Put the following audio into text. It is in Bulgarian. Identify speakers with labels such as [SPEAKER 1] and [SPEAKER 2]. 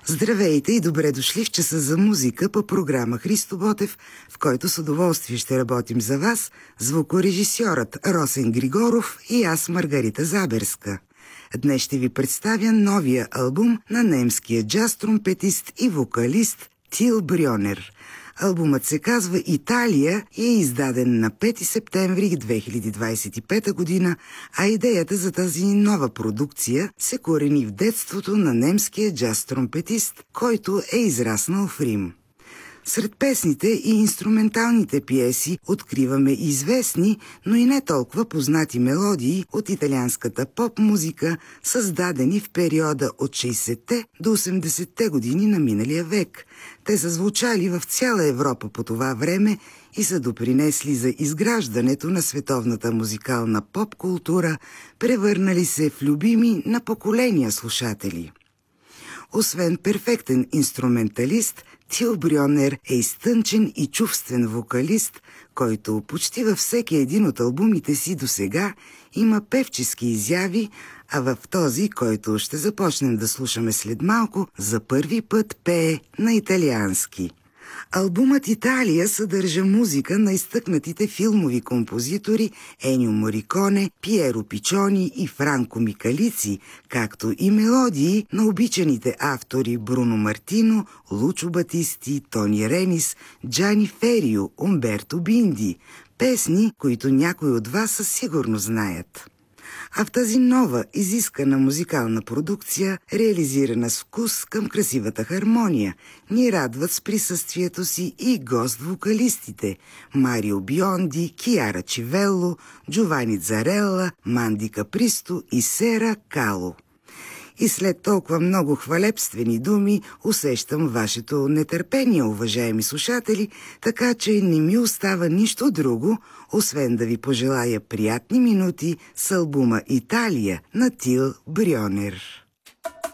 [SPEAKER 1] Здравейте и добре дошли в часа за музика по програма Христо Ботев, в който с удоволствие ще работим за вас звукорежисьорът Росен Григоров и аз, Маргарита Заберска. Днес ще ви представя новия албум на немския джаз-тромпетист и вокалист Тил Брьонер. Албумът се казва «Италия» и е издаден на 5 септември 2025 година, а идеята за тази нова продукция се корени в детството на немския джаз-тромпетист, който е израснал в Рим. Сред песните и инструменталните пиеси откриваме известни, но и не толкова познати мелодии от италианската поп-музика, създадени в периода от 60-те до 80-те години на миналия век. Те са звучали в цяла Европа по това време и са допринесли за изграждането на световната музикална поп-култура, превърнали се в любими на поколения слушатели. Освен перфектен инструменталист, Тил Брьонер е изтънчен и чувствен вокалист, който почти във всеки един от албумите си досега има певчески изяви, а в този, който ще започнем да слушаме след малко, за първи път пее на италиански. Албумът «Италия» съдържа музика на изтъкнатите филмови композитори Енио Мориконе, Пиеро Пичони и Франко Микалици, както и мелодии на обичаните автори Бруно Мартино, Лучо Батисти, Тони Ренис, Джани Ферио, Умберто Бинди, песни, които някои от вас със сигурно знаят. А в тази нова, изискана музикална продукция, реализирана с вкус към красивата хармония, ни радват с присъствието си и гост-вокалистите Марио Бионди, Киара Чивелло, Джовани Дзарелла, Манди Капристо и Сера Кало. И след толкова много хвалебствени думи усещам вашето нетърпение, уважаеми слушатели, така че не ми остава нищо друго, освен да ви пожелая приятни минути с албума «Италия» на Тил Брьонер.